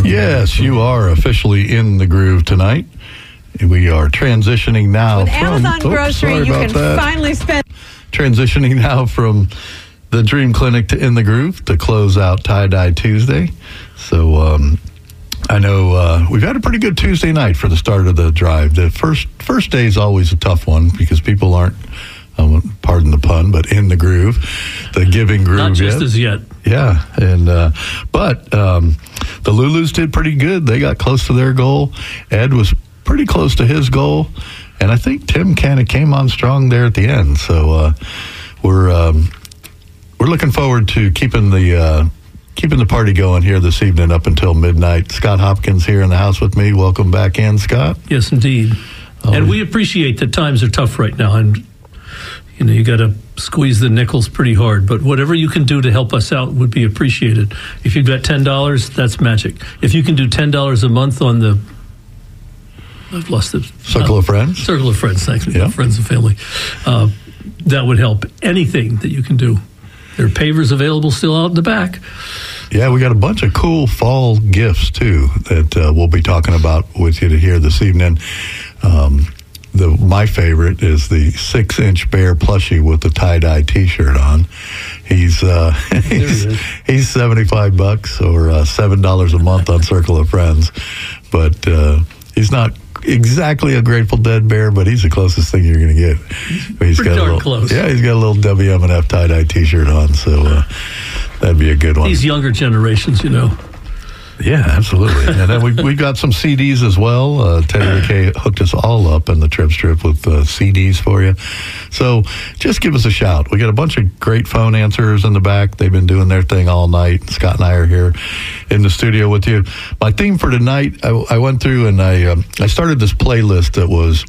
Yes, you are officially in the groove tonight. We are transitioning now with Amazon Grocery. You can finally spend. Transitioning now from the Dream Clinic to In the Groove to close out Tie-Dye Tuesday. So I know we've had a pretty good Tuesday night for the start of the drive. The first day is always a tough one because people aren't, pardon the pun, but in the groove, the giving groove. Not just as yet. Yeah, and but the Lulus did pretty good. They got close to their goal. Ed was pretty close to his goal, and I think Tim kind of came on strong there at the end. So we're looking forward to keeping the party going here this evening up until midnight. Scott Hopkins here in the house with me. Welcome back in, Scott. Yes, indeed. And we appreciate that times are tough right now, and you got to squeeze the nickels pretty hard. But whatever you can do to help us out would be appreciated. If you've got $10, that's magic. If you can do $10 a month on the I've lost it. Circle of Friends? Circle of Friends, thanks. Yeah. Friends and family. That would help. Anything that you can do. There are pavers available still out in the back. Yeah, we got a bunch of cool fall gifts, too, that we'll be talking about with you to hear this evening. My favorite is the 6-inch bear plushie with the tie-dye T-shirt on. He's $75 or $7 a month on Circle of Friends, but he's not exactly a Grateful Dead bear, but he's the closest thing you're going to get. He's got darn close. Yeah, he's got a little WM&F tie-dye T-shirt on, so that'd be a good one. These younger generations, Yeah, absolutely. And then we got some CDs as well. Teddy McKay hooked us all up in the Trip Strip with CDs for you. So just give us a shout. We got a bunch of great phone answers in the back. They've been doing their thing all night. Scott and I are here in the studio with you. My theme for tonight, I went through and I started this playlist that was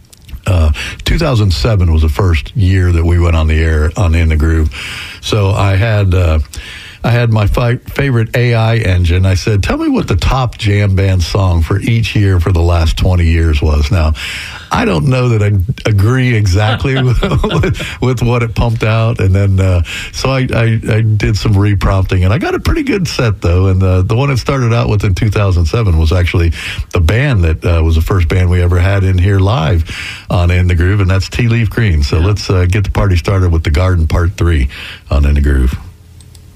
2007 was the first year that we went on the air on In the Groove. So I had my favorite AI engine. I said, tell me what the top jam band song for each year for the last 20 years was. Now, I don't know that I agree exactly with what it pumped out. And then, so I did some reprompting, and I got a pretty good set, though. And the one it started out with in 2007 was actually the band that was the first band we ever had in here live on In the Groove, and that's Tea Leaf Green. So let's get the party started with The Garden Part 3 on In the Groove.